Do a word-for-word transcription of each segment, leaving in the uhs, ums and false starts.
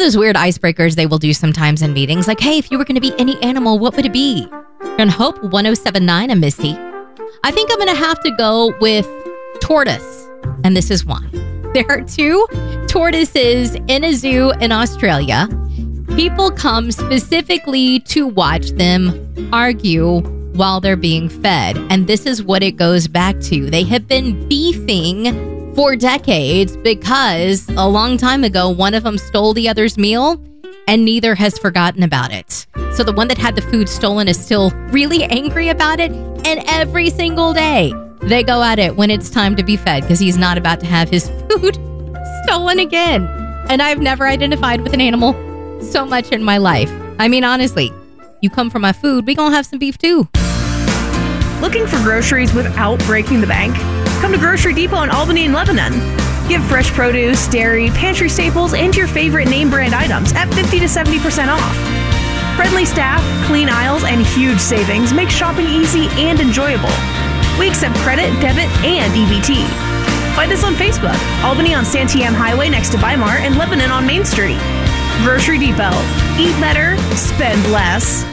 those weird icebreakers they will do sometimes in meetings. Like, hey, if you were going to be any animal, what would it be? On Hope one oh seven point nine, I'm Misty. I think I'm going to have to go with tortoise. And this is why. There are two tortoises in a zoo in Australia. People come specifically to watch them argue while they're being fed. And this is what it goes back to. They have been beefing for decades because a long time ago, one of them stole the other's meal and neither has forgotten about it. So the one that had the food stolen is still really angry about it. And every single day they go at it when it's time to be fed because he's not about to have his food stolen again. And I've never identified with an animal so much in my life. I mean, honestly, you come for my food, we gonna have some beef too. Looking for groceries without breaking the bank? Come to Grocery Depot in Albany and Lebanon. Get fresh produce, dairy, pantry staples, and your favorite name brand items at fifty to seventy percent off. Friendly staff, clean aisles, and huge savings make shopping easy and enjoyable. We accept credit, debit, and E B T. Find us on Facebook, Albany on Santiam Highway next to Weimar, and Lebanon on Main Street. Grocery Depot. Eat better, spend less.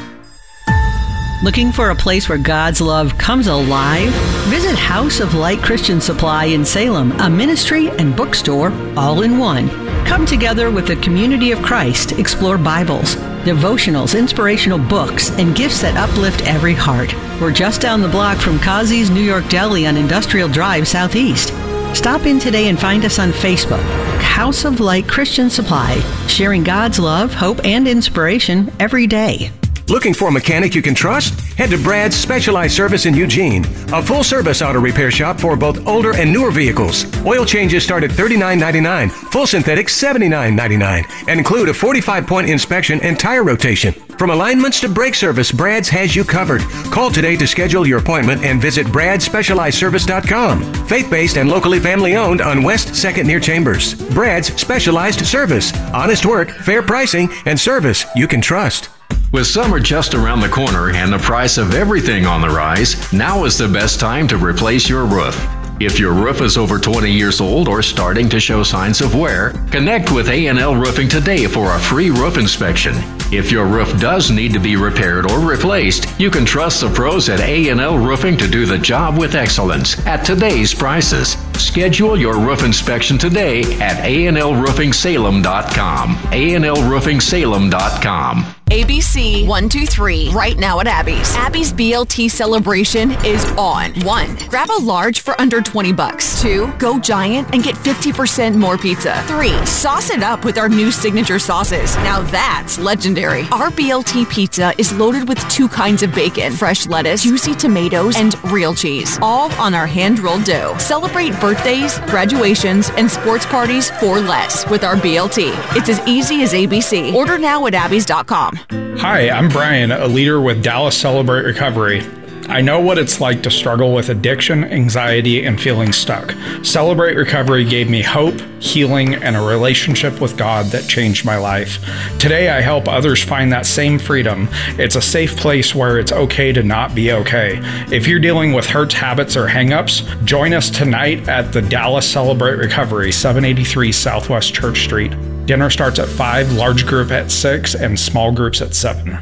Looking for a place where God's love comes alive? Visit House of Light Christian Supply in Salem, a ministry and bookstore all in one. Come together with the community of Christ, explore Bibles, devotionals, inspirational books, and gifts that uplift every heart. We're just down the block from Kazi's New York Deli on Industrial Drive Southeast. Stop in today and find us on Facebook. House of Light Christian Supply, sharing God's love, hope, and inspiration every day. Looking for a mechanic you can trust? Head to Brad's Specialized Service in Eugene, a full-service auto repair shop for both older and newer vehicles. Oil changes start at thirty-nine ninety-nine, full synthetic seventy-nine ninety-nine, and include a forty-five point inspection and tire rotation. From alignments to brake service, Brad's has you covered. Call today to schedule your appointment and visit brad specialized service dot com. Faith-based and locally family-owned on West second near Chambers. Brad's Specialized Service. Honest work, fair pricing, and service you can trust. With summer just around the corner and the price of everything on the rise, now is the best time to replace your roof. If your roof is over twenty years old or starting to show signs of wear, connect with A and L Roofing today for a free roof inspection. If your roof does need to be repaired or replaced, you can trust the pros at A and L Roofing to do the job with excellence at today's prices. Schedule your roof inspection today at A and L roofing salem dot com. A and L roofing salem dot com. A B C one two three, right now at Abby's. Abby's B L T celebration is on. One, grab a large for under twenty bucks. Two, go giant and get fifty percent more pizza. Three, sauce it up with our new signature sauces. Now that's legendary. Our B L T pizza is loaded with two kinds of bacon, fresh lettuce, juicy tomatoes, and real cheese, all on our hand-rolled dough. Celebrate birthdays, graduations, and sports parties for less with our B L T. It's as easy as A B C. Order now at abbeys dot com. Hi, I'm Brian, a leader with Dallas Celebrate Recovery. I know what it's like to struggle with addiction, anxiety, and feeling stuck. Celebrate Recovery gave me hope, healing, and a relationship with God that changed my life. Today, I help others find that same freedom. It's a safe place where it's okay to not be okay. If you're dealing with hurts, habits, or hang-ups, join us tonight at the Dallas Celebrate Recovery, seven eighty-three Southwest Church Street. Dinner starts at five, large group at six, and small groups at seven.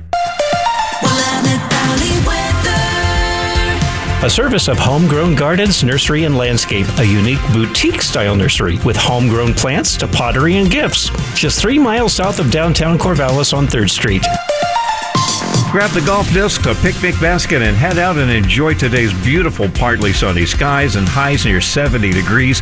A service of Homegrown Gardens, Nursery and Landscape, a unique boutique-style nursery with homegrown plants to pottery and gifts. Just three miles south of downtown Corvallis on third Street. Grab the golf disc, a picnic basket, and head out and enjoy today's beautiful partly sunny skies and highs near seventy degrees.